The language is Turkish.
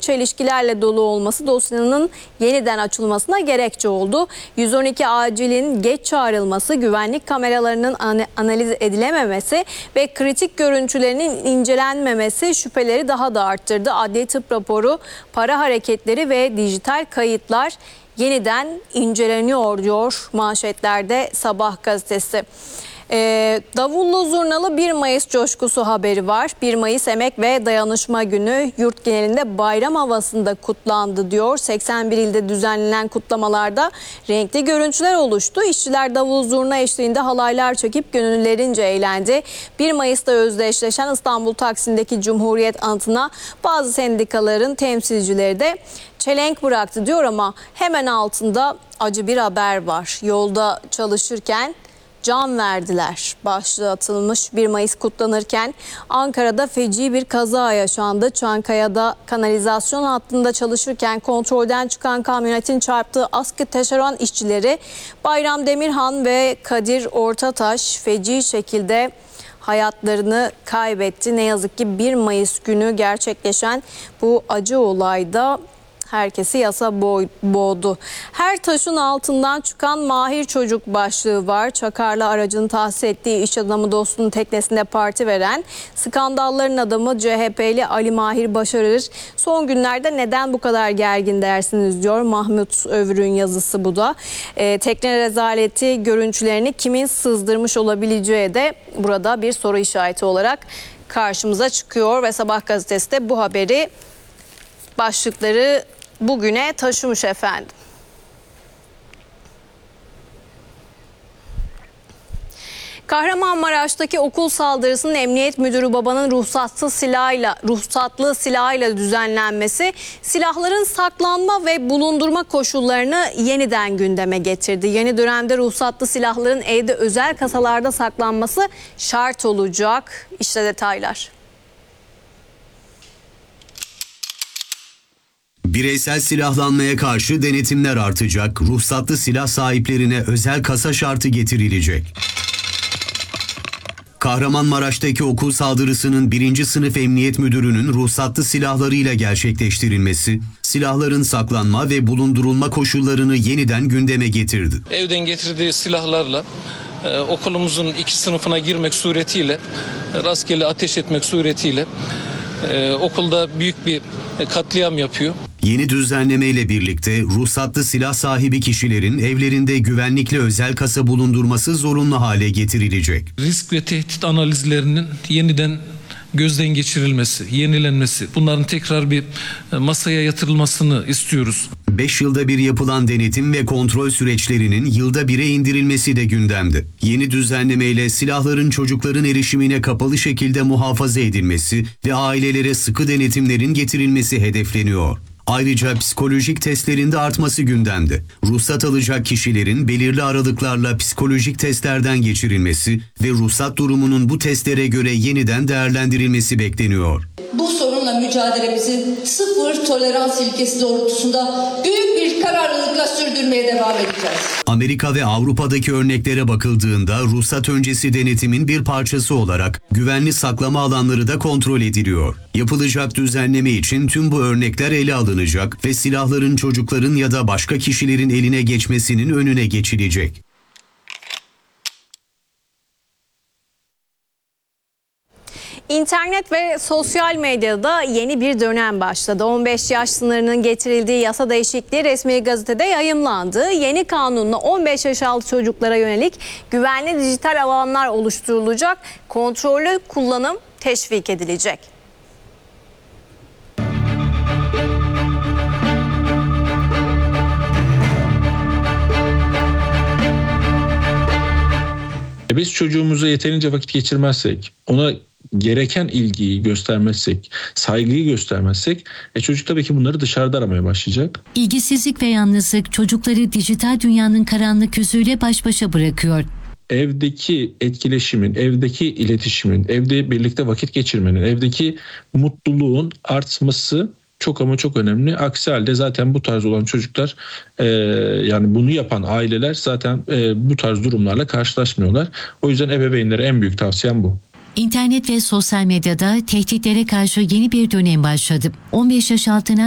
çelişkilerle dolu olması dosyanın yeniden açılmasına gerekçe oldu. 112 acilin geç çağrılması, güvenlik kameralarının analiz edilememesi ve kritik görüntülerinin incelenmemesi şüpheleri daha da arttırdı. Adli tıp raporu, para hareketleri ve dijital kayıtlar yeniden inceleniyor diyor manşetlerde Sabah gazetesi. Davullu zurnalı 1 Mayıs coşkusu haberi var. 1 Mayıs Emek ve Dayanışma Günü yurt genelinde bayram havasında kutlandı diyor. 81 ilde düzenlenen kutlamalarda renkli görüntüler oluştu. İşçiler davul zurna eşliğinde halaylar çekip gönüllerince eğlendi. 1 Mayıs'ta özdeşleşen İstanbul Taksim'deki Cumhuriyet Anıtı'na bazı sendikaların temsilcileri de çelenk bıraktı diyor ama hemen altında acı bir haber var. Yolda çalışırken can verdiler başlığı atılmış. 1 Mayıs kutlanırken Ankara'da feci bir kaza yaşandı. Çankaya'da kanalizasyon hattında çalışırken kontrolden çıkan kamyonetin çarptığı askı taşeron işçileri Bayram Demirhan ve Kadir Ortataş feci şekilde hayatlarını kaybetti. Ne yazık ki 1 Mayıs günü gerçekleşen bu acı olayda herkesi yasa boğdu. Her taşın altından çıkan mahir çocuk başlığı var. Çakarlı aracını tahsis ettiği iş adamı dostunun teknesinde parti veren skandalların adamı CHP'li Ali Mahir Başarır. Son günlerde neden bu kadar gergin dersiniz diyor Mahmut Övür'ün yazısı bu da. Tekne rezaleti görüntülerini kimin sızdırmış olabileceği de burada bir soru işareti olarak karşımıza çıkıyor ve Sabah gazetesi de bu haberi başlıkları bugüne taşımış efendim. Kahramanmaraş'taki okul saldırısının emniyet müdürü babanın ruhsatlı silahıyla düzenlenmesi silahların saklanma ve bulundurma koşullarını yeniden gündeme getirdi. Yeni dönemde ruhsatlı silahların evde özel kasalarda saklanması şart olacak. İşte detaylar. Bireysel silahlanmaya karşı denetimler artacak, ruhsatlı silah sahiplerine özel kasa şartı getirilecek. Kahramanmaraş'taki okul saldırısının 1. sınıf emniyet müdürünün ruhsatlı silahlarıyla gerçekleştirilmesi, silahların saklanma ve bulundurulma koşullarını yeniden gündeme getirdi. Evden getirdiği silahlarla okulumuzun 2 sınıfına girmek suretiyle, rastgele ateş etmek suretiyle okulda büyük bir katliam yapıyor. Yeni düzenlemeyle birlikte ruhsatlı silah sahibi kişilerin evlerinde güvenlikli özel kasa bulundurması zorunlu hale getirilecek. Risk ve tehdit analizlerinin yeniden gözden geçirilmesi, yenilenmesi, bunların tekrar bir masaya yatırılmasını istiyoruz. 5 yılda bir yapılan denetim ve kontrol süreçlerinin yılda 1'e indirilmesi de gündemde. Yeni düzenlemeyle silahların çocukların erişimine kapalı şekilde muhafaza edilmesi ve ailelere sıkı denetimlerin getirilmesi hedefleniyor. Ayrıca psikolojik testlerin de artması gündemde. Ruhsat alacak kişilerin belirli aralıklarla psikolojik testlerden geçirilmesi ve ruhsat durumunun bu testlere göre yeniden değerlendirilmesi bekleniyor. Bu sorunla mücadelemizi sıfır tolerans ilkesi doğrultusunda büyük bir kararlılıkla sürdürmeye devam edeceğiz. Amerika ve Avrupa'daki örneklere bakıldığında ruhsat öncesi denetimin bir parçası olarak güvenli saklama alanları da kontrol ediliyor. Yapılacak düzenleme için tüm bu örnekler ele alınacak ve silahların çocukların ya da başka kişilerin eline geçmesinin önüne geçilecek. İnternet ve sosyal medyada yeni bir dönem başladı. 15 yaş sınırının getirildiği yasa değişikliği resmi gazetede yayımlandı. Yeni kanunla 15 yaş altı çocuklara yönelik güvenli dijital alanlar oluşturulacak. Kontrollü kullanım teşvik edilecek. Biz çocuğumuza yeterince vakit geçirmezsek, ona gereken ilgiyi göstermezsek, saygıyı göstermezsek çocuk tabii ki bunları dışarıda aramaya başlayacak. İlgisizlik ve yalnızlık çocukları dijital dünyanın karanlık yüzüyle baş başa bırakıyor. Evdeki etkileşimin, evdeki iletişimin, evde birlikte vakit geçirmenin, evdeki mutluluğun artması çok ama çok önemli. Aksi halde zaten bu tarz olan çocuklar yani bunu yapan aileler zaten bu tarz durumlarla karşılaşmıyorlar. O yüzden ebeveynlere en büyük tavsiyem bu. İnternet ve sosyal medyada tehditlere karşı yeni bir dönem başladı. 15 yaş altına